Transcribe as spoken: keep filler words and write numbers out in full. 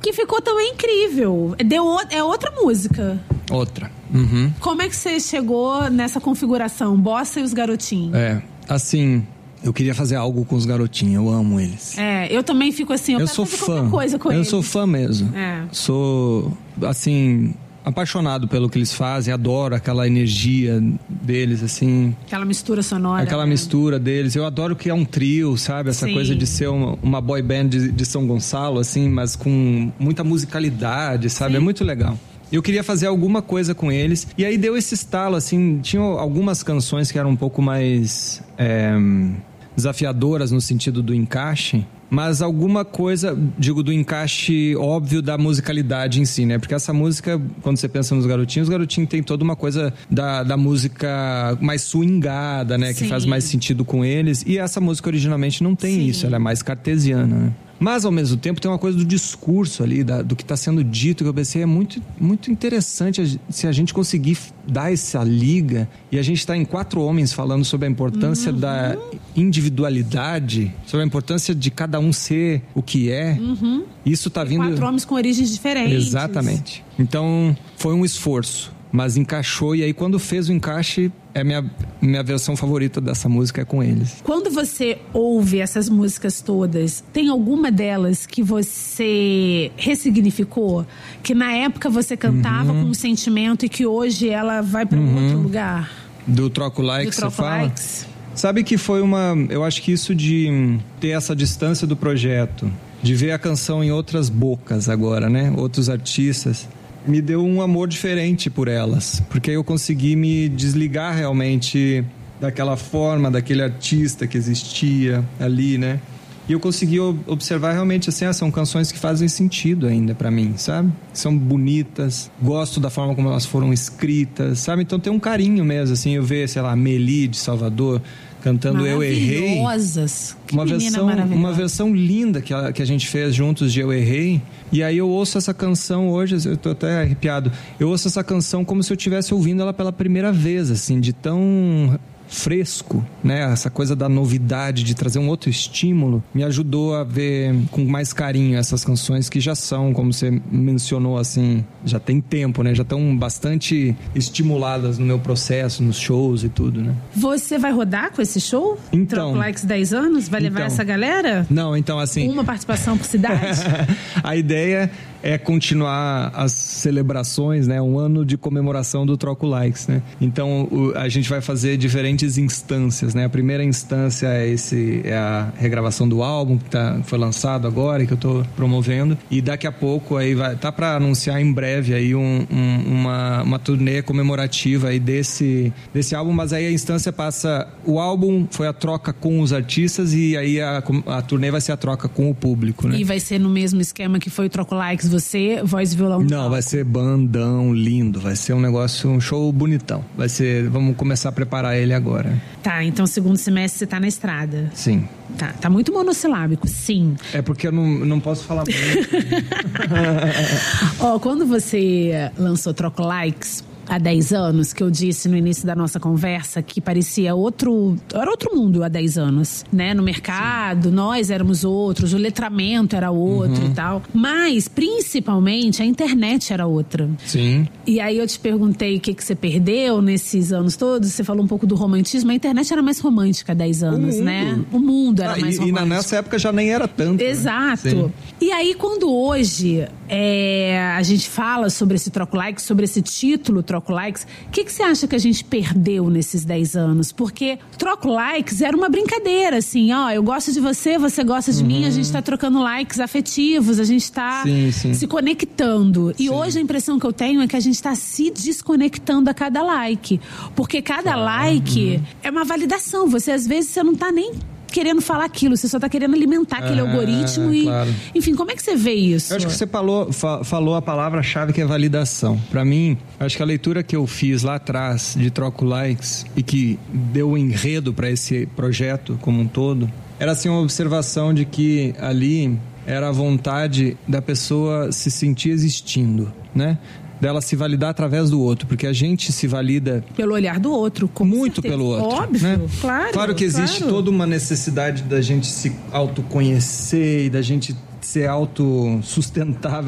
que ficou também incrível. Deu, é outra música. Outra. Uhum. Como é que você chegou nessa configuração? Bossa e os Garotinhos. É, assim... Eu queria fazer algo com os Garotinhos, eu amo eles. É, eu também fico assim, eu, eu quero sou fazer fã. qualquer coisa com eu eles. sou fã mesmo. É. Sou, assim, apaixonado pelo que eles fazem, adoro aquela energia deles, assim. Aquela mistura sonora. Aquela né? mistura deles. Eu adoro que é um trio, sabe? Essa Sim. coisa de ser uma, uma boy band de, de São Gonçalo, assim, mas com muita musicalidade, sabe? Sim. É muito legal. Eu queria fazer alguma coisa com eles. E aí deu esse estalo, assim. Tinha algumas canções que eram um pouco mais é, desafiadoras no sentido do encaixe. Mas alguma coisa, digo, do encaixe óbvio da musicalidade em si, né? Porque essa música, quando você pensa nos Garotinhos, os Garotinhos tem toda uma coisa da, da música mais swingada, né? Sim. Que faz mais sentido com eles. E essa música originalmente não tem Sim. isso, ela é mais cartesiana, né? Mas, ao mesmo tempo, tem uma coisa do discurso ali, da, do que está sendo dito, que eu pensei, é muito, muito interessante se a gente conseguir dar essa liga. E a gente está em quatro homens falando sobre a importância uhum. da individualidade, sobre a importância de cada um ser o que é. Uhum. Isso está vindo... Quatro homens com origens diferentes. Exatamente. Então, foi um esforço, mas encaixou. E aí, quando fez o encaixe... É minha minha versão favorita dessa música é com eles. Quando você ouve essas músicas todas, tem alguma delas que você ressignificou? Que na época você cantava uhum. com um sentimento e que hoje ela vai para uhum. outro lugar? Do Troco Likes, Do Troco você fala? Likes. Sabe que foi uma... Eu acho que isso de ter essa distância do projeto, de ver a canção em outras bocas agora, né? Outros artistas... me deu um amor diferente por elas, porque eu consegui me desligar realmente daquela forma, daquele artista que existia ali, né? E eu consegui observar realmente assim, ah, são canções que fazem sentido ainda pra mim, sabe? São bonitas, gosto da forma como elas foram escritas, sabe? Então tem um carinho mesmo, assim, eu ver, sei lá, Meli de Salvador cantando Eu Errei. Maravilhosas. Que uma versão, uma versão linda que a, que a gente fez juntos de Eu Errei. E aí eu ouço essa canção hoje, eu tô até arrepiado. Eu ouço essa canção como se eu estivesse ouvindo ela pela primeira vez, assim, de tão fresco, né? Essa coisa da novidade, de trazer um outro estímulo, me ajudou a ver com mais carinho essas canções que já são, como você mencionou, assim, já tem tempo, né? Já estão bastante estimuladas no meu processo, nos shows e tudo, né? Você vai rodar com esse show? Então... Troco Likes dez anos? Vai levar então, essa galera? Não, então assim... Uma participação por cidade? A ideia é continuar as celebrações, né? Um ano de comemoração do Troco Likes, né? Então, o, a gente vai fazer diferentes instâncias, né? A primeira instância é, esse, é a regravação do álbum, que tá, foi lançado agora e que eu tô promovendo. E daqui a pouco aí vai... Tá para anunciar em breve aí um, um, uma, uma turnê comemorativa aí desse, desse álbum, mas aí a instância passa... O álbum foi a troca com os artistas e aí a, a turnê vai ser a troca com o público, né? E vai ser no mesmo esquema que foi o Troco Likes, você, voz e violão? Não, vai ser bandão, lindo, vai ser um negócio, um show bonitão. Vai ser, vamos começar a preparar ele agora. Tá, então segundo semestre você tá na estrada. Sim. Tá, tá muito monossilábico, sim. É porque eu não, não posso falar muito. Ó, quando você lançou Troco Likes há dez anos, que eu disse no início da nossa conversa que parecia outro, era outro mundo há dez anos, né? No mercado, sim, nós éramos outros, o letramento era outro uhum. e tal. Mas, principalmente, a internet era outra. Sim. E aí eu te perguntei o que, que você perdeu nesses anos todos, você falou um pouco do romantismo, a internet era mais romântica há dez anos, o né? O mundo era ah, mais e, romântico. E nessa época já nem era tanto. Exato. Né? E aí, quando hoje é, a gente fala sobre esse Troco Likes, sobre esse título Troco Likes, o que, que você acha que a gente perdeu nesses dez anos? Porque Troco Likes era uma brincadeira, assim, ó, eu gosto de você, você gosta de uhum. mim, a gente tá trocando likes afetivos, a gente tá sim, sim. se conectando. E sim. hoje a impressão que eu tenho é que a gente tá se desconectando a cada like. Porque cada ah, like uhum. é uma validação. Você, às vezes, você não tá nem querendo falar aquilo, você só tá querendo alimentar aquele ah, algoritmo e... Claro. Enfim, como é que você vê isso? Eu acho que você falou, fa- falou a palavra-chave que é validação. Pra mim, acho que a leitura que eu fiz lá atrás de Troco Likes e que deu um enredo pra esse projeto como um todo, era assim uma observação de que ali era a vontade da pessoa se sentir existindo, né? Dela se validar através do outro, porque a gente se valida pelo olhar do outro, com muito certeza. Pelo outro, óbvio, né? claro, claro que existe claro. toda uma necessidade da gente se autoconhecer e da gente ser autossustentável